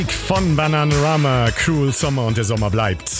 Von Bananarama, Cruel Summer und der Sommer bleibt.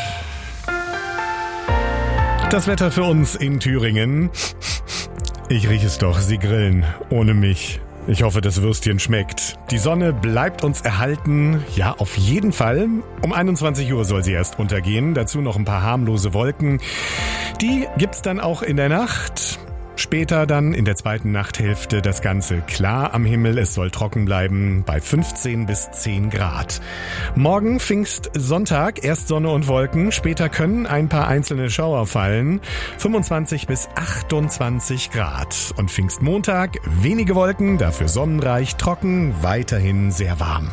Das Wetter für uns in Thüringen. Ich rieche es doch, sie grillen ohne mich. Ich hoffe, das Würstchen schmeckt. Die Sonne bleibt uns erhalten. Ja, auf jeden Fall. Um 21 Uhr soll sie erst untergehen. Dazu noch ein paar harmlose Wolken. Die gibt's dann auch in der Nacht. Später dann in der zweiten Nachthälfte das Ganze klar am Himmel. Es soll trocken bleiben bei 15 bis 10 Grad. Morgen Pfingstsonntag, erst Sonne und Wolken. Später können ein paar einzelne Schauer fallen. 25 bis 28 Grad. Und Pfingstmontag wenige Wolken, dafür sonnenreich, trocken, weiterhin sehr warm.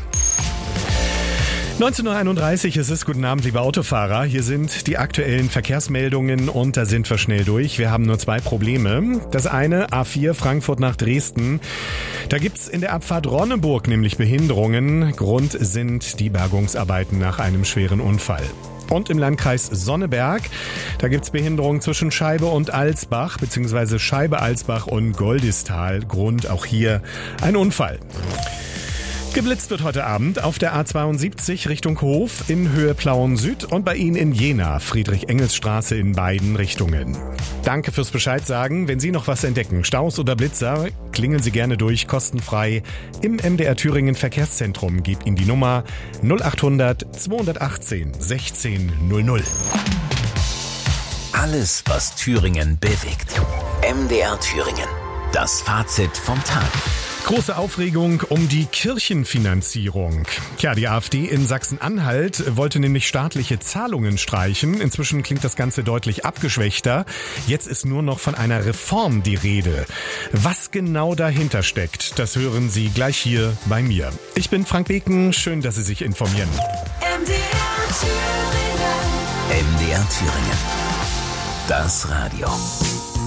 19:31 Uhr ist es. Guten Abend, liebe Autofahrer. Hier sind die aktuellen Verkehrsmeldungen und da sind wir schnell durch. Wir haben nur zwei Probleme. Das eine, A4 Frankfurt nach Dresden. Da gibt's in der Abfahrt Ronneburg nämlich Behinderungen. Grund sind die Bergungsarbeiten nach einem schweren Unfall. Und im Landkreis Sonneberg, da gibt's Behinderungen zwischen Scheibe und Alsbach, beziehungsweise Scheibe-Alsbach und Goldistal. Grund auch hier ein Unfall. Geblitzt wird heute Abend auf der A72 Richtung Hof in Höhe Plauen Süd und bei Ihnen in Jena, Friedrich-Engels-Straße in beiden Richtungen. Danke fürs Bescheid sagen. Wenn Sie noch was entdecken, Staus oder Blitzer, klingeln Sie gerne durch, kostenfrei im MDR Thüringen Verkehrszentrum. Gebt Ihnen die Nummer 0800 218 1600. Alles, was Thüringen bewegt. MDR Thüringen. Das Fazit vom Tag. Große Aufregung um die Kirchenfinanzierung. Tja, die AfD in Sachsen-Anhalt wollte nämlich staatliche Zahlungen streichen. Inzwischen klingt das Ganze deutlich abgeschwächter. Jetzt ist nur noch von einer Reform die Rede. Was genau dahinter steckt, das hören Sie gleich hier bei mir. Ich bin Frank Beken, schön, dass Sie sich informieren. MDR Thüringen. MDR Thüringen. Das Radio.